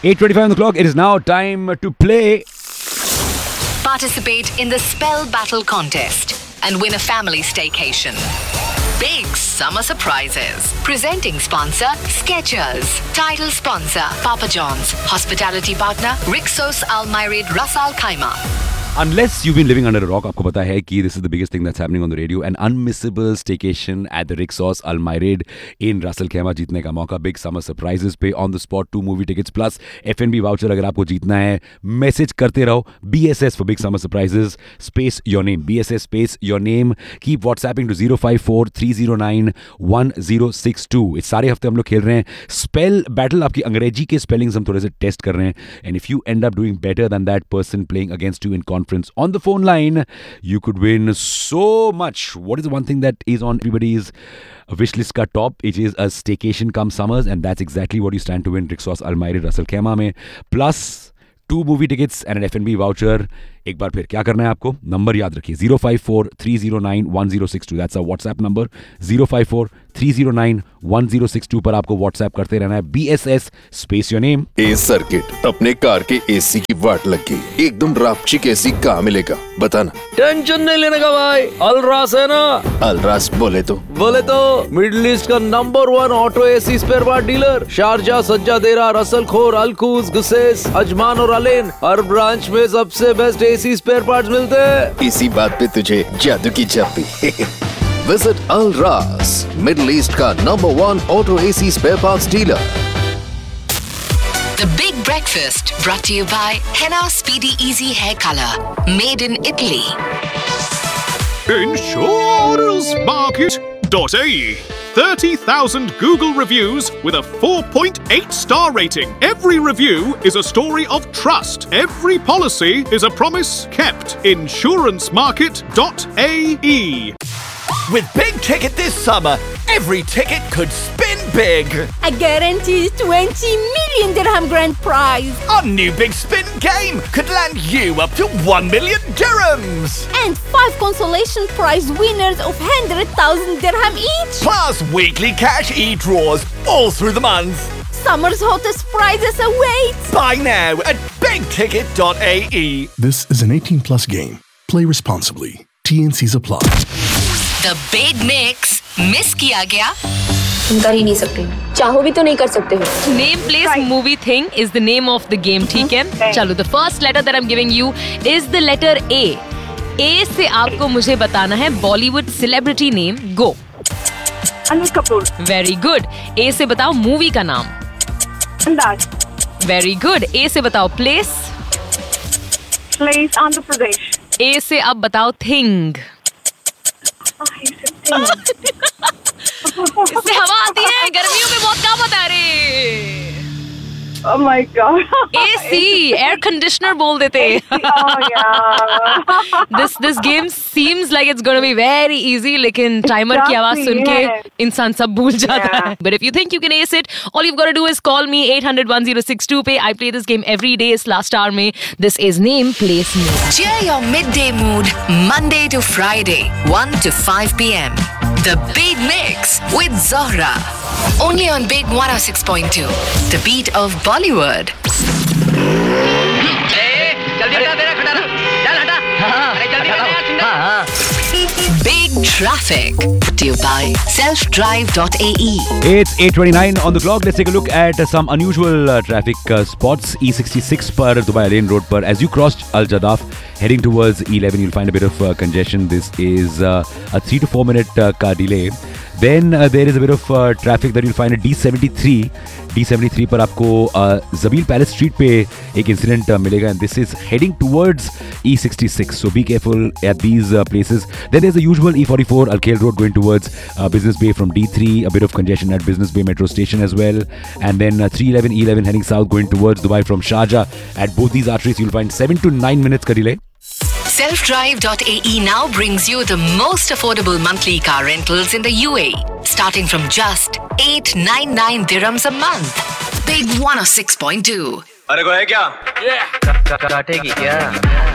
8:25 on the clock. It is now time to play. Participate in the Spell Battle contest and win a family staycation. Big summer surprises. Presenting sponsor Skechers. Title sponsor Papa John's. Hospitality partner Rixos Almyrade Ras Al Khaimah. Unless you've been living under a rock, आपको पता है कि this is the biggest thing that's happening on the radio. An unmissable staycation at the Rixos Almyrade in Ras Al Khaimah जीतने का मौका. Big summer surprises पे on the spot 2 movie tickets plus F&B voucher अगर आपको जीतना है. Message करते रहो BSS for big summer surprises. Space your name. BSS space your name. Keep WhatsApping to 054-309-1062. इस सारे हफ्ते हम लोग खेल रहे हैं स्पेल बैटल. आपकी अंग्रेजी के स्पेलिंग्स हम थोड़े से टेस्ट कर रहे हैं. And if you end up doing better than that person playing against you in conference on the phone line, you could win so much. What is the one thing that is on everybody's wish list ka top? It is a staycation come summers, and that's exactly what you stand to win. Rixos Almyrade Ras Al Khaimah mein plus 2 movie tickets and an F&B voucher. एक बार फिर क्या करना है आपको? Number याद रखिए 054-309-1062. That's a WhatsApp number. 054-309-1062 पर आपको WhatsApp करते रहना है. BSS space your name. A circuit अपने कार के एसी की वाट लग गई. एकदम रापचिक एसी कहाँ मिलेगा बताना. टेंशन नहीं लेने का भाई, अलरास है ना. अलरास बोले तो मिडिल ईस्ट का number 1 auto AC spare part dealer. Sharjah, सज्जादेरा, Russell खोर, अलकूज, गुसेस, अजमान और अलेन. हर ब्रांच में सबसे बेस्ट एसी स्पेयर पार्ट्स मिलते हैं. इसी बात पे तुझे जादू की चाबी. विजिट अलरास, मिडिल ईस्ट का number 1 auto AC spare parts dealer. The Big Breakfast brought to you by Henna Speedy Easy Hair Color. Made in Italy. InsuranceMarket.ae 30,000 Google reviews with a 4.8-star rating. Every review is a story of trust. Every policy is a promise kept. InsuranceMarket.ae. With Big Ticket this summer, every ticket could spin big. A guaranteed 20 million dirham grand prize. Our new Big Spin game could land you up to 1 million dirhams. And 5 consolation prize winners of 100,000 dirham each. Plus weekly cash e-draws all through the month. Summer's hottest prizes await. Buy now at bigticket.ae. This is an 18 plus game. Play responsibly. T&Cs apply. The Big Mix. Miss किया गया? कर ही नहीं सकते, चाहो भी तो नहीं कर सकते हो. Name, place, movie, thing is the name of the game. ठीक है? चलो, the first letter that I'm giving you is the letter A. A से आपको मुझे बताना है Bollywood celebrity name. Go. Anil Kapoor. Very good. A से बताओ मूवी का नाम. अंदाज. Very good. A से बताओ place. Place Andhra Pradesh. A से अब बताओ thing. इससे हवा आती है, गर्मियों में बहुत काम आता है रे. Oh my God. AC, air conditioner बोल देते. Oh yeah. This game seems like it's going to be very easy, लेकिन timer की आवाज सुन के इंसान सब भूल जाता है. But if you think you can ace it, all you've got to do is call me 800-1062 पे. I play this game every day. इस last hour में this is name, place, mood. Cheer your midday mood Monday to Friday 1 to 5 p.m. The Big Mix with Zohra. Only on Big 106.2. The beat of Bollywood. Big Traffic. Brought to you by selfdrive.ae. It's 8:29 on the clock. Let's take a look at some unusual traffic spots. E66 पर Dubai Lane Road पर as you cross Al Jadaf heading towards E11, you'll find a bit of congestion. This is a 3 to 4 minute car delay. Then there is a bit of traffic that you'll find at D73 पर आपको Zabil Palace Street पे एक incident मिलेगा, and this is heading towards E66. So be careful at these places. Then there's the usual E44 Al Khail Road going towards Business Bay from D3. A bit of congestion at Business Bay Metro Station as well. And then 311 E11 heading south going towards Dubai from Sharjah. At both these arteries you'll find 7 to 9 minutes ka delay. Selfdrive.ae now brings you the most affordable monthly car rentals in the UAE, starting from just 899 dirhams a month. Big 106.2. अरे को है क्या? काटेगी क्या?